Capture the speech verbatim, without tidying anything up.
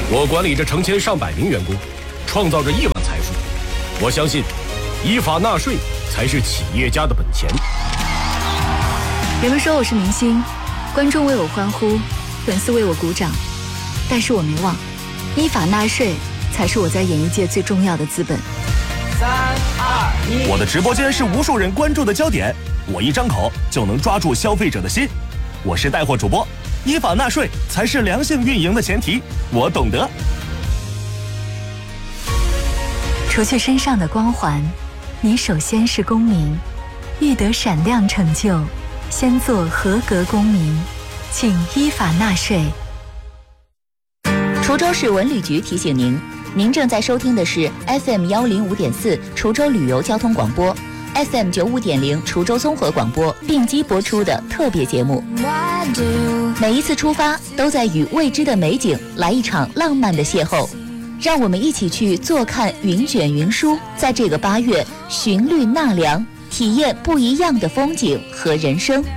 我管理着成千上百名员工，创造着亿万财富。我相信，依法纳税才是企业家的本钱。 人们说我是明星，观众为我欢呼，粉丝为我鼓掌，但是我没忘，依法纳税才是我在演艺界最重要的资本。 三二一， 我的直播间是无数人关注的焦点，我一张口就能抓住消费者的心。我是带货主播，依法纳税才是良性运营的前提，我懂得。 除去身上的光环，你首先是公民，欲得闪亮成就，先做合格公民，请依法纳税。 滁州市文旅局提醒您，您正在收听的是 F M 幺零五点四滁州旅游交通广播。F M 九五点零滁州综合广播并机播出的特别节目，每一次出发都在与未知的美景来一场浪漫的邂逅，让我们一起去坐看云卷云舒，在这个八月寻绿纳凉，体验不一样的风景和人生。